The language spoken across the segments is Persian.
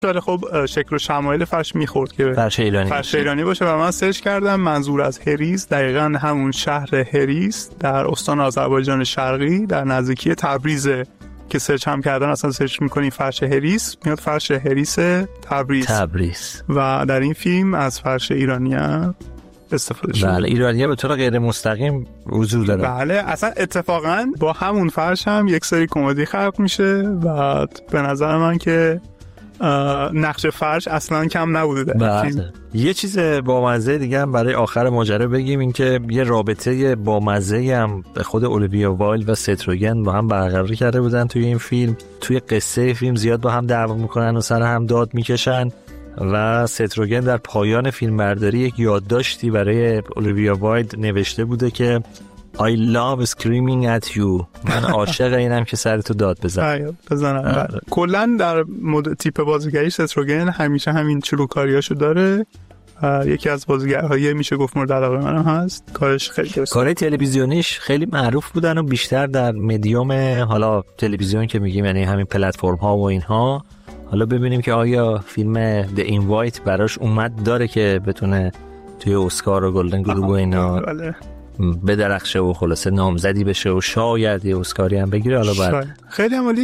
خب شکل و شمایل فرش میخورد که فرش ایرانی باشه و من سرچ کردم منظور از هریس دقیقاً همون شهر هریس در استان آذربایجان شرقی در نزدیکی تبریزه که سرچ هم کردن اصلا سرچ میکنی فرش هریس میاد فرش هریس تبریز و در این فیلم از فرش ایرانی هم استفاده شده. بله ایرانی‌ها به طور غیر مستقیم حضور دارن. بله اصلا اتفاقا با همون فرش هم یک سری کمدی خلق میشه و به نظر من که نقش فرش اصلا کم نبوده. بله. یه چیز بامزه دیگه هم برای آخر ماجرا بگیم، این که یه رابطه بامزه هم به خود اولیویا وایلد و ست روگن با هم برقرار کرده بودن توی این فیلم. توی قصه فیلم زیاد با هم دعوا میکنن و سر هم داد میکشن و ست روگن در پایان فیلم برداری یک یادداشتی برای اولیویا وایلد نوشته بوده که I love screaming at you. من عاشق اینم که سرتو داد بزنم. کلا در تیپ بازیگری ست روگن همیشه همین چلوکاریاشو داره. یکی از بازیگرهای میشه گفت مورد علاقه منم هست. کارش خیلی کارهای تلویزیونیش خیلی معروف بودن و بیشتر در مدیوم حالا تلویزیون که میگیم یعنی همین پلتفرم ها و اینها. حالا ببینیم که آیا فیلم The Invite براش اومد داره که بتونه توی اسکار و گلدن گلوب و اینا بدرخشه و خلاصه نامزدی بشه و شاید یه اسکاری هم بگیره. حالا بعد خیلی عالی.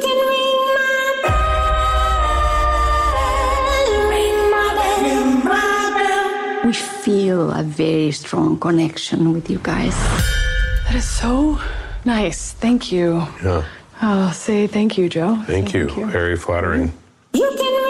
We feel a very strong connection with you guys. That is so nice. Thank you. Yeah. I'll say thank you, Joe. Thank you. Very flattering.